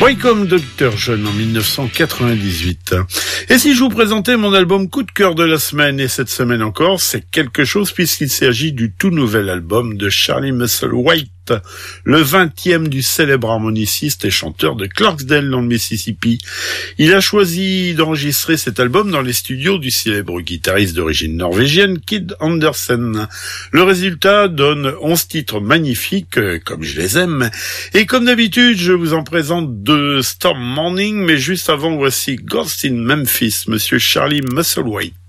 Welcome Dr. John en 1998. Et si je vous présentais mon album coup de cœur de la semaine, et cette semaine encore, c'est quelque chose puisqu'il s'agit du tout nouvel album de Charlie Musselwhite, le 20e du célèbre harmoniciste et chanteur de Clarksdale dans le Mississippi. Il a choisi d'enregistrer cet album dans les studios du célèbre guitariste d'origine norvégienne Kid Andersen. Le résultat donne 11 titres magnifiques, comme je les aime. Et comme d'habitude, je vous en présente deux, Storm Morning, mais juste avant, voici Ghost in Memphis, monsieur Charlie Musselwhite.